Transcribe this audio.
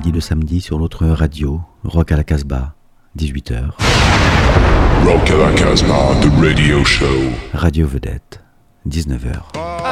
midi le samedi sur l'autre radio, Rock à la Casbah, 18h. Rock à la Casbah, the radio show. Radio Vedette, 19h.